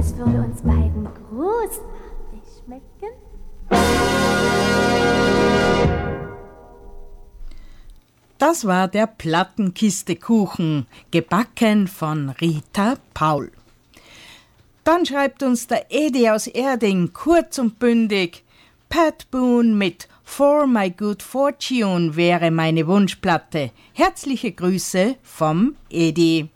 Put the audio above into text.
es würde uns beiden großartig schmecken. Das war der Plattenkistekuchen, gebacken von Rita Paul. Dann schreibt uns der Edi aus Erding kurz und bündig: Pat Boone mit For My Good Fortune wäre meine Wunschplatte. Herzliche Grüße vom Edi.